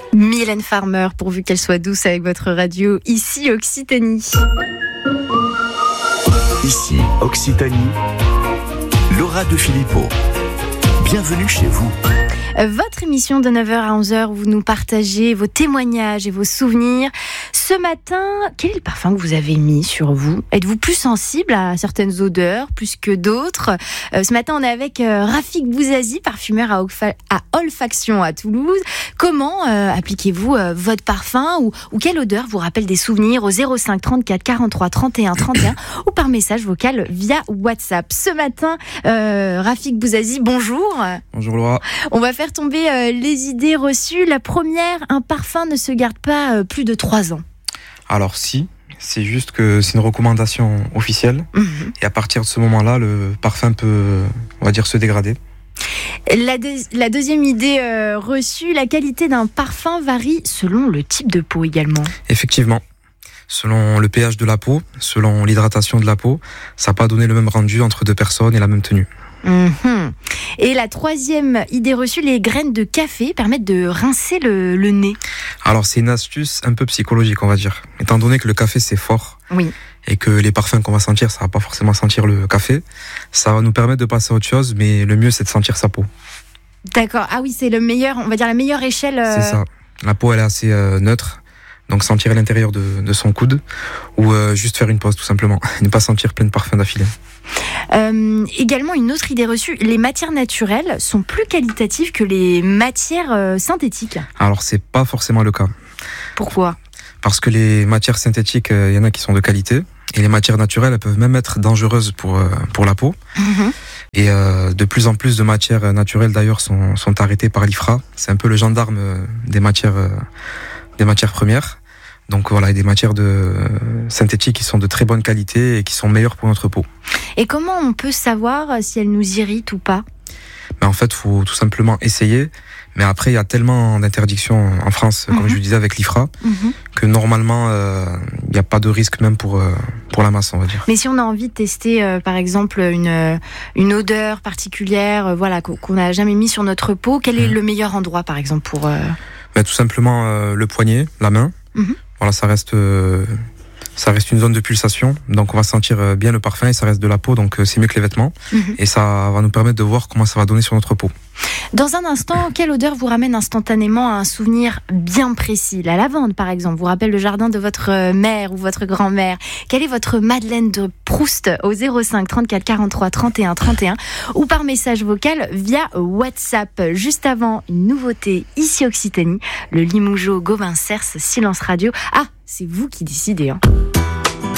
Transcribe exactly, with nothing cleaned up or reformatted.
Mylène Farmer, pourvu qu'elle soit douce avec votre radio, ici Occitanie. Ici Occitanie, Laura de Filippo. Bienvenue chez vous. Votre émission de neuf heures à onze heures où vous nous partagez vos témoignages et vos souvenirs. Ce matin, quel est le parfum que vous avez mis sur vous ? Êtes-vous plus sensible à certaines odeurs, plus que d'autres ? euh, Ce matin, on est avec euh, Rafik Bouzazi, parfumeur à, Olfa- à Olfaction à Toulouse. Comment euh, appliquez-vous euh, votre parfum ou, ou quelle odeur vous rappelle des souvenirs au zéro cinq trente-quatre quarante-trois trente et un trente et un ou par message vocal via WhatsApp. Ce matin, euh, Rafik Bouzazi, bonjour. Bonjour Laura. On va faire tomber euh, les idées reçues. La première, un parfum ne se garde pas euh, plus de trois ans. Alors si, c'est juste que c'est une recommandation officielle. Mmh. Et à partir de ce moment-là, le parfum peut, on va dire, se dégrader. La, deux, la deuxième idée euh, reçue, la qualité d'un parfum varie selon le type de peau également. Effectivement. Selon le pH de la peau, selon l'hydratation de la peau, ça n'a pas donné le même rendu entre deux personnes et la même tenue. Mmh. Et la troisième idée reçue, les graines de café permettent de rincer le, le nez. Alors c'est une astuce un peu psychologique, on va dire. Étant donné que le café c'est fort, oui, et que les parfums qu'on va sentir, ça va pas forcément sentir le café, ça va nous permettre de passer à autre chose, mais le mieux c'est de sentir sa peau. D'accord, ah oui, c'est le meilleur, on va dire la meilleure échelle. Euh... C'est ça, la peau elle est assez euh, neutre. Donc sentir à l'intérieur de, de son coude ou euh, juste faire une pause tout simplement, ne pas sentir plein de parfums d'affilée. Euh, également une autre idée reçue, les matières naturelles sont plus qualitatives que les matières euh, synthétiques. Alors c'est pas forcément le cas. Pourquoi ? Parce que les matières synthétiques, il euh, y en a qui sont de qualité et les matières naturelles elles peuvent même être dangereuses pour, euh, pour la peau. Mmh. Et euh, de plus en plus de matières naturelles d'ailleurs sont, sont arrêtées par l'I F R A. C'est un peu le gendarme euh, des matières, euh, des matières premières. Donc voilà, il y a des matières de, euh, synthétiques qui sont de très bonne qualité et qui sont meilleures pour notre peau. Et comment on peut savoir si elles nous irritent ou pas ? Ben en fait, il faut tout simplement essayer. Mais après, il y a tellement d'interdictions en France, mmh. comme je vous disais, avec l'I F R A, mmh. que normalement, il euh, n'y a pas de risque même pour, euh, pour la masse, on va dire. Mais si on a envie de tester, euh, par exemple, une, une odeur particulière euh, voilà, qu'on n'a jamais mis sur notre peau, quel est mmh. le meilleur endroit, par exemple, pour... Euh... Ben, tout simplement euh, le poignet, la main. Mmh. Voilà, ça reste, euh, ça reste une zone de pulsation, donc on va sentir bien le parfum et ça reste de la peau, donc c'est mieux que les vêtements. Mmh. Et ça va nous permettre de voir comment ça va donner sur notre peau. Dans un instant, quelle odeur vous ramène instantanément à un souvenir bien précis ? La lavande, par exemple, vous rappelle le jardin de votre mère ou votre grand-mère. Quelle est votre Madeleine de Proust au zéro cinq trente-quatre quarante-trois trente et un trente et un ou par message vocal via WhatsApp. Juste avant, une nouveauté ici Occitanie, le Limougeot Gauvin Cers Silence Radio. Ah, c'est vous qui décidez, hein.